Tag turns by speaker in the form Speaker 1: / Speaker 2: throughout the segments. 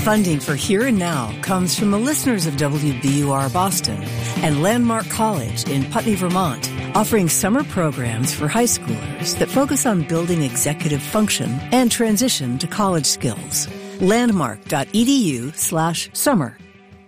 Speaker 1: Funding for Here and Now comes from the listeners of WBUR Boston and Landmark College in Putney, Vermont, offering summer programs for high schoolers that focus on building executive function and transition to college skills. Landmark.edu/summer.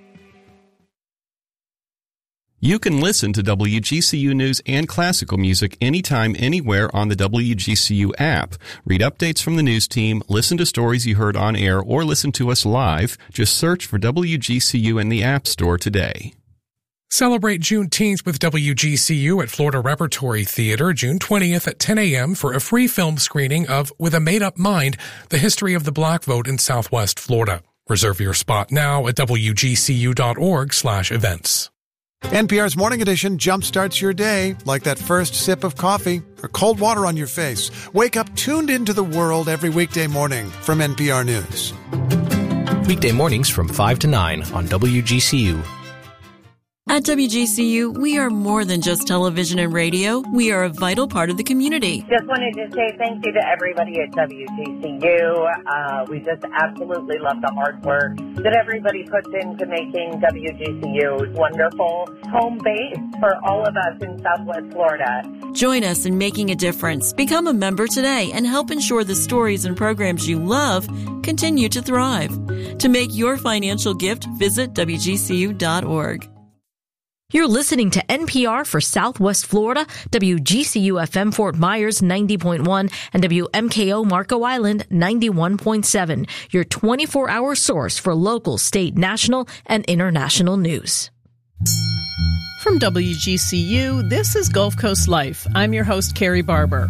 Speaker 2: You can listen to WGCU News and classical music anytime, anywhere on the WGCU app. Read updates from the news team, listen to stories you heard on air, or listen to us live. Just search for WGCU in the App Store today.
Speaker 3: Celebrate Juneteenth with WGCU at Florida Repertory Theater June 20th at 10 a.m. for a free film screening of With a Made-Up Mind, The History of the Black Vote in Southwest Florida. Reserve your spot now at wgcu.org/events.
Speaker 4: NPR's Morning Edition jumpstarts your day like that first sip of coffee or cold water on your face. Wake up tuned into the world every weekday morning from NPR News.
Speaker 5: Weekday mornings from 5 to 9 on WGCU.
Speaker 6: At WGCU, we are more than just television and radio. We are a vital part of the community.
Speaker 7: Just wanted to say thank you to everybody at WGCU. We just absolutely love the hard work that everybody puts into making WGCU wonderful home base for all of us in Southwest Florida.
Speaker 6: Join us in making a difference. Become a member today and help ensure the stories and programs you love continue to thrive. To make your financial gift, visit WGCU.org.
Speaker 8: You're listening to NPR for Southwest Florida, WGCU-FM Fort Myers 90.1 and WMKO Marco Island 91.7, your 24-hour source for local, state, national, and international news.
Speaker 9: From WGCU, this is Gulf Coast Life. I'm your host, Carrie Barber.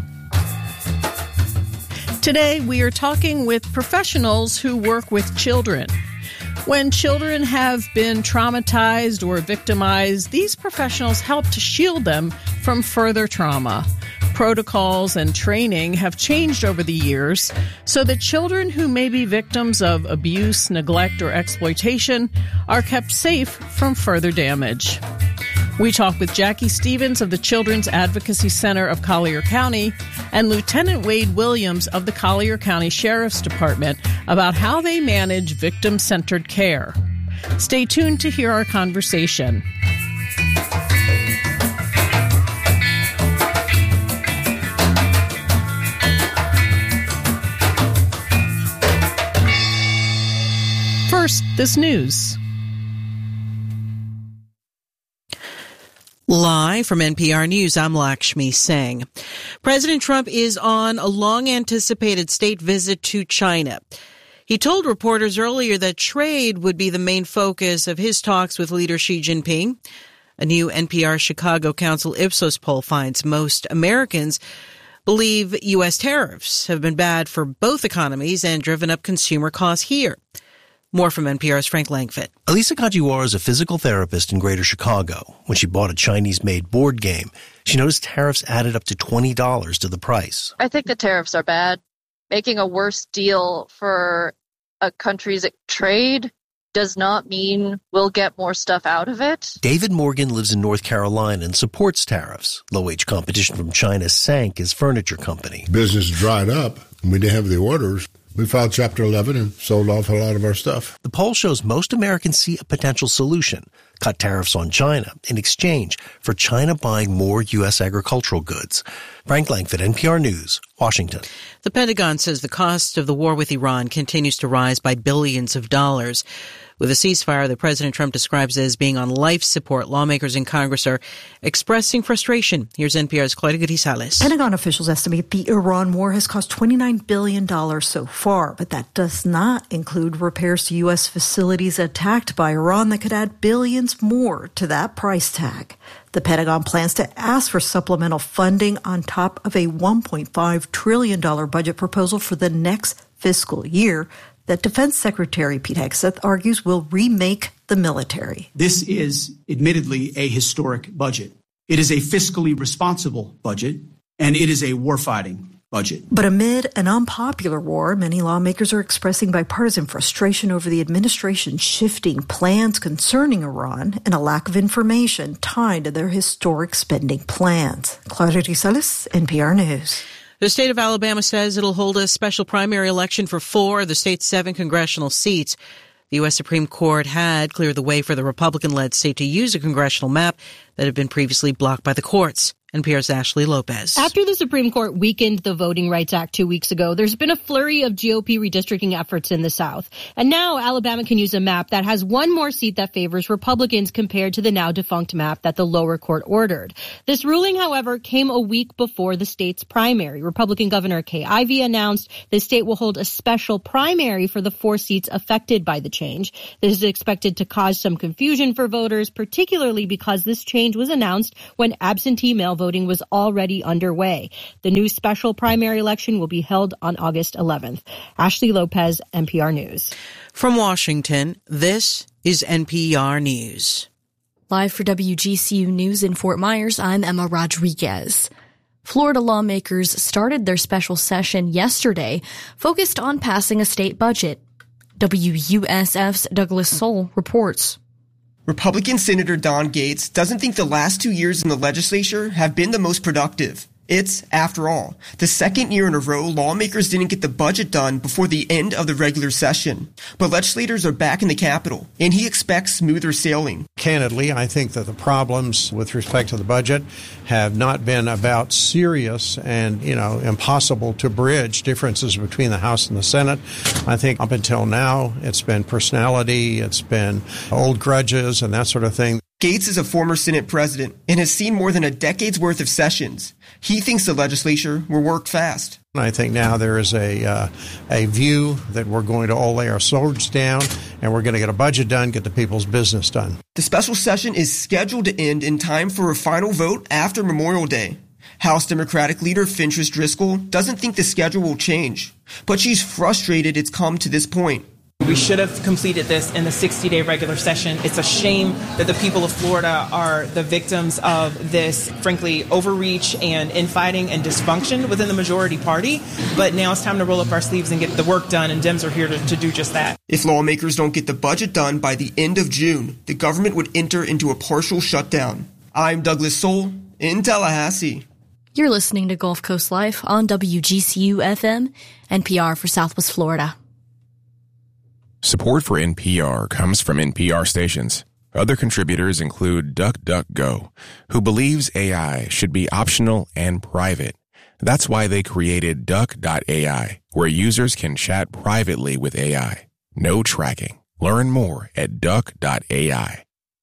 Speaker 9: Today, we are talking with professionals who work with children. When children have been traumatized or victimized, these professionals help to shield them from further trauma. Protocols and training have changed over the years so that children who may be victims of abuse, neglect, or exploitation are kept safe from further damage. We talk with Jackie Stevens of the Children's Advocacy Center of Collier County and Lieutenant Wade Williams of the Collier County Sheriff's Department about how they manage victim-centered care. Stay tuned to hear our conversation. First, this news.
Speaker 10: Live from NPR News, I'm Lakshmi Singh. President Trump is on a long-anticipated state visit to China. He told reporters earlier that trade would be the main focus of his talks with leader Xi Jinping. A new NPR Chicago Council Ipsos poll finds most Americans believe U.S. tariffs have been bad for both economies and driven up consumer costs here. More from NPR's Frank Langfitt.
Speaker 11: Elisa Kajiwara is a physical therapist in Greater Chicago. When she bought a Chinese-made board game, she noticed tariffs added up to $20 to the price.
Speaker 12: I think the tariffs are bad. Making a worse deal for a country's trade does not mean we'll get more stuff out of it.
Speaker 11: David Morgan lives in North Carolina and supports tariffs. Low-wage competition from China sank his furniture company.
Speaker 13: Business dried up. We didn't have the orders. We filed Chapter 11 and sold off a lot of our stuff.
Speaker 11: The poll shows most Americans see a potential solution: cut tariffs on China in exchange for China buying more U.S. agricultural goods. Frank Langfitt, NPR News, Washington.
Speaker 10: The Pentagon says the cost of the war with Iran continues to rise by billions of dollars. With a ceasefire that President Trump describes as being on life support, lawmakers in Congress are expressing frustration. Here's NPR's Claudia Grisales.
Speaker 14: Pentagon officials estimate the Iran war has cost $29 billion so far, but that does not include repairs to U.S. facilities attacked by Iran that could add billions more to that price tag. The Pentagon plans to ask for supplemental funding on top of a $1.5 trillion budget proposal for the next fiscal year that Defense Secretary Pete Hegseth argues will remake the military.
Speaker 15: This is admittedly a historic budget. It is a fiscally responsible budget, and it is a warfighting budget.
Speaker 14: But amid an unpopular war, many lawmakers are expressing bipartisan frustration over the administration's shifting plans concerning Iran and a lack of information tied to their historic spending plans. Claudia Grisales, NPR News.
Speaker 10: The state of Alabama says it'll hold a special primary election for 4 of the state's 7 congressional seats. The U.S. Supreme Court had cleared the way for the Republican-led state to use a congressional map that had been previously blocked by the courts. NPR's Ashley Lopez.
Speaker 16: After the Supreme Court weakened the Voting Rights Act 2 weeks ago, there's been a flurry of GOP redistricting efforts in the South. And now Alabama can use a map that has one more seat that favors Republicans compared to the now defunct map that the lower court ordered. This ruling, however, came a week before the state's primary. Republican Governor Kay Ivey announced the state will hold a special primary for the 4 seats affected by the change. This is expected to cause some confusion for voters, particularly because this change was announced when absentee mail voting was already underway. The new special primary election will be held on August 11th. Ashley Lopez, NPR News.
Speaker 10: From Washington, this is NPR News.
Speaker 8: Live for WGCU News in Fort Myers, I'm Emma Rodriguez. Florida lawmakers started their special session yesterday, focused on passing a state budget. WUSF's Douglas Soul reports.
Speaker 17: Republican Senator Don Gates doesn't think the last 2 years in the legislature have been the most productive. It's, after all, the second year in a row lawmakers didn't get the budget done before the end of the regular session. But legislators are back in the Capitol, and he expects smoother sailing.
Speaker 18: Candidly, I think that the problems with respect to the budget have not been about serious and, impossible to bridge differences between the House and the Senate. I think up until now, it's been personality, it's been old grudges and that sort of thing.
Speaker 17: Gates is a former Senate president and has seen more than a decade's worth of sessions. He thinks the legislature will work fast.
Speaker 18: I think now there is a view that we're going to all lay our swords down and we're going to get a budget done, get the people's business done.
Speaker 17: The special session is scheduled to end in time for a final vote after Memorial Day. House Democratic leader Fentrice Driscoll doesn't think the schedule will change, but she's frustrated it's come to this point.
Speaker 19: We should have completed this in the 60-day regular session. It's a shame that the people of Florida are the victims of this, frankly, overreach and infighting and dysfunction within the majority party. But now it's time to roll up our sleeves and get the work done, and Dems are here to do just that.
Speaker 17: If lawmakers don't get the budget done by the end of June, the government would enter into a partial shutdown. I'm Douglas Soul in Tallahassee.
Speaker 8: You're listening to Gulf Coast Life on WGCU-FM, NPR for Southwest Florida.
Speaker 20: Support for NPR comes from NPR stations. Other contributors include DuckDuckGo, who believes AI should be optional and private. That's why they created Duck.ai, where users can chat privately with AI. No tracking. Learn more at Duck.ai.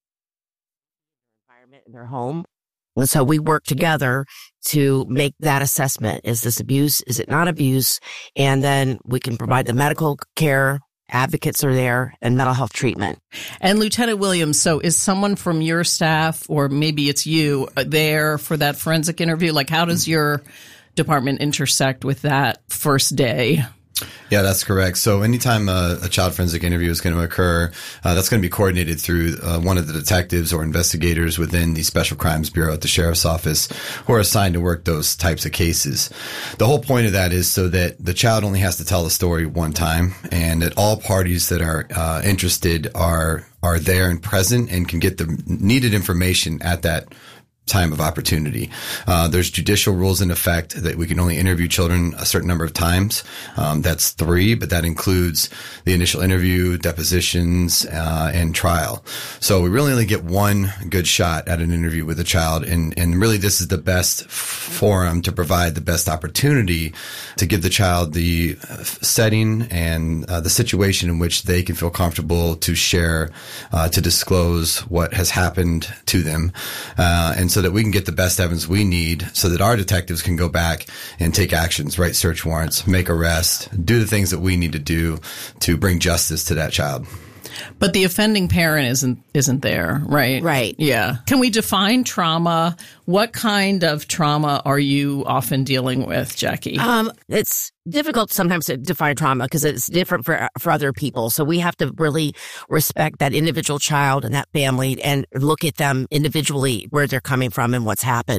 Speaker 21: In their home. And so we work together to make that assessment. Is this abuse? Is it not abuse? And then we can provide the medical care. Advocates are there, and mental health treatment.
Speaker 9: And Lieutenant Williams, so is someone from your staff, or maybe it's you, there for that forensic interview? Like, how does your department intersect with that first day?
Speaker 22: Yeah, that's correct. So anytime a child forensic interview is going to occur, that's going to be coordinated through one of the detectives or investigators within the Special Crimes Bureau at the Sheriff's Office who are assigned to work those types of cases. The whole point of that is so that the child only has to tell the story one time, and that all parties that are interested are there and present and can get the needed information at that time of opportunity. There's judicial rules in effect that we can only interview children a certain number of times. That's 3, but that includes the initial interview, depositions, and trial. So we really only get one good shot at an interview with a child, and really this is the best forum to provide the best opportunity to give the child the setting and the situation in which they can feel comfortable to share, to disclose what has happened to them, and so that we can get the best evidence we need so that our detectives can go back and take actions, write search warrants, make arrests, do the things that we need to do to bring justice to that child.
Speaker 9: But the offending parent isn't there, right?
Speaker 21: Right.
Speaker 9: Yeah. Can we define trauma? What kind of trauma are you often dealing with, Jackie?
Speaker 21: It's difficult sometimes to define trauma because it's different for other people. So we have to really respect that individual child and that family and look at them individually, where they're coming from and what's happened.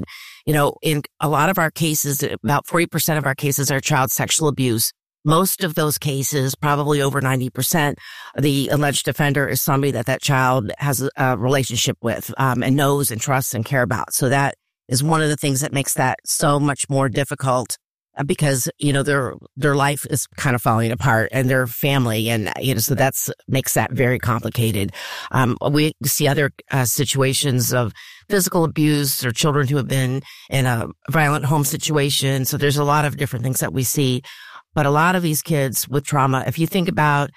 Speaker 21: In a lot of our cases, about 40% of our cases are child sexual abuse. Most of those cases, probably over 90%, the alleged offender is somebody that child has a relationship with, and knows and trusts and care about. So that is one of the things that makes that so much more difficult because, their life is kind of falling apart and their family. And, so makes that very complicated. We see other situations of physical abuse or children who have been in a violent home situation. So there's a lot of different things that we see. But a lot of these kids with trauma, if you think about,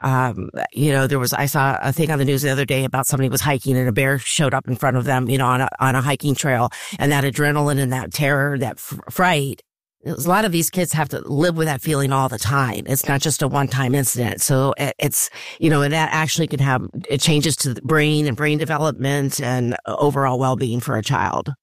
Speaker 21: I saw a thing on the news the other day about somebody was hiking and a bear showed up in front of them, on a hiking trail, and that adrenaline and that terror, that fright. A lot of these kids have to live with that feeling all the time. It's not just a one-time incident. So it's, and that actually can have changes to the brain and brain development and overall well-being for a child.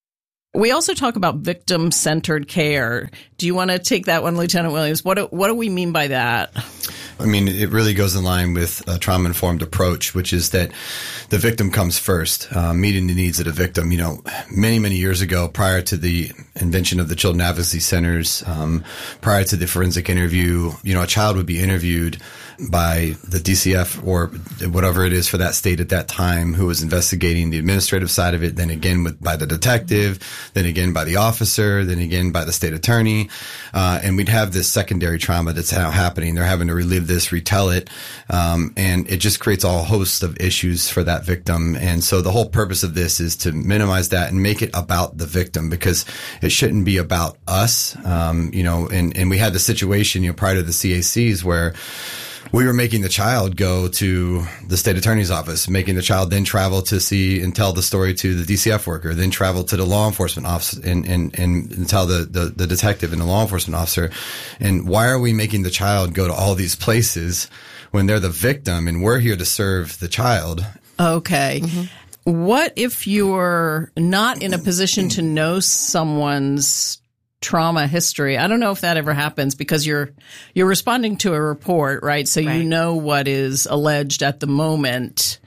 Speaker 9: We also talk about victim-centered care. Do you want to take that one, Lieutenant Williams? What do we mean by that?
Speaker 22: I mean, it really goes in line with a trauma-informed approach, which is that the victim comes first, meeting the needs of the victim. Many, many years ago, prior to the invention of the Children Advocacy Centers, prior to the forensic interview, a child would be interviewed by the DCF or whatever it is for that state at that time who was investigating the administrative side of it, then again by the detective, then again by the officer, then again by the state attorney. And we'd have this secondary trauma that's now happening. They're having to relive this, retell it, and it just creates a whole host of issues for that victim. And so the whole purpose of this is to minimize that and make it about the victim, because it shouldn't be about us. And we had the situation, prior to the CACs where we were making the child go to the state attorney's office, making the child then travel to see and tell the story to the DCF worker, then travel to the law enforcement officer and tell the detective and the law enforcement officer. And why are we making the child go to all these places when they're the victim and we're here to serve the child?
Speaker 9: Okay. Mm-hmm. What if you're not in a position to know someone's trauma history? I don't know if that ever happens, because you're responding to a report, right? So you know what is alleged at the moment.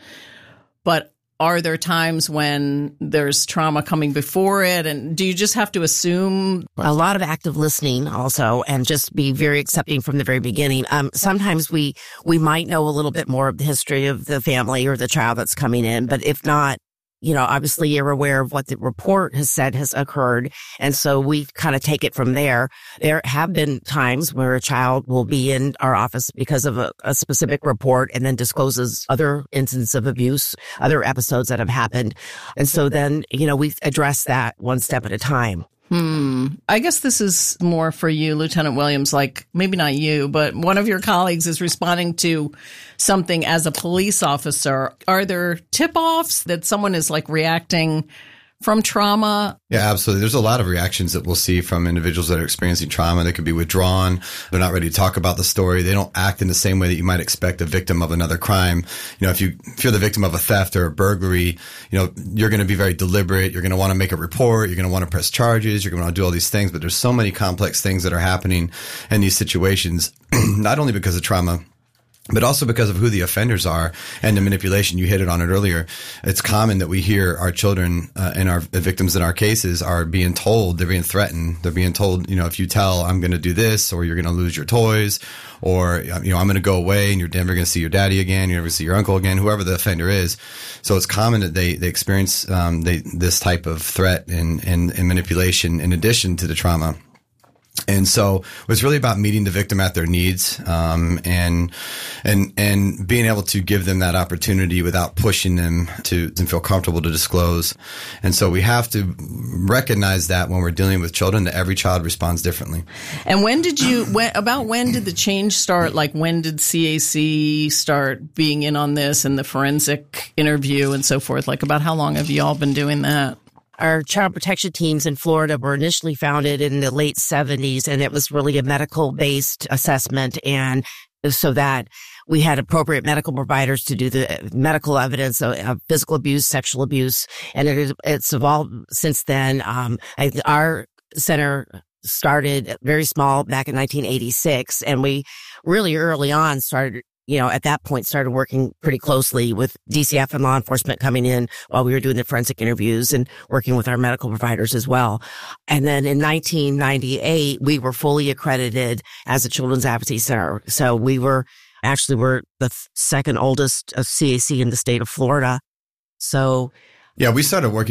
Speaker 9: But are there times when there's trauma coming before it? And do you just have to assume?
Speaker 21: A lot of active listening also, and just be very accepting from the very beginning. Sometimes we might know a little bit more of the history of the family or the child that's coming in, but if not, obviously you're aware of what the report has said has occurred. And so we kind of take it from there. There have been times where a child will be in our office because of a specific report and then discloses other instances of abuse, other episodes that have happened. And so then, we address that one step at a time.
Speaker 9: I guess this is more for you, Lieutenant Williams, like maybe not you, but one of your colleagues is responding to something as a police officer. Are there tip-offs that someone is reacting from trauma?
Speaker 22: Yeah, absolutely. There's a lot of reactions that we'll see from individuals that are experiencing trauma. They could be withdrawn. They're not ready to talk about the story. They don't act in the same way that you might expect a victim of another crime. If you're the victim of a theft or a burglary, you're going to be very deliberate. You're going to want to make a report. You're going to want to press charges. You're going to want to do all these things. But there's so many complex things that are happening in these situations, not only because of trauma, but also because of who the offenders are and the manipulation. You hit it on it earlier. It's common that we hear our children and our victims in our cases are being told, they're being threatened. They're being told, if you tell, I'm going to do this, or you're going to lose your toys, or, I'm going to go away and you're never going to see your daddy again. You're never going to see your uncle again, whoever the offender is. So it's common that they experience this type of threat and manipulation in addition to the trauma. And so it's really about meeting the victim at their needs, and being able to give them that opportunity without pushing them to feel comfortable to disclose. And so we have to recognize that when we're dealing with children, that every child responds differently.
Speaker 9: And when did the change start? When did CAC start being in on this and the forensic interview and so forth? About how long have you all been doing that?
Speaker 21: Our child protection teams in Florida were initially founded in the late 70s, and it was really a medical-based assessment, and so that we had appropriate medical providers to do the medical evidence of physical abuse, sexual abuse, and it's evolved since then. Our center started very small back in 1986, and we really early on started at that point started working pretty closely with DCF and law enforcement coming in while we were doing the forensic interviews and working with our medical providers as well. And then in 1998, we were fully accredited as a Children's Advocacy Center. So we're the second oldest CAC in the state of Florida. So
Speaker 22: yeah, we started working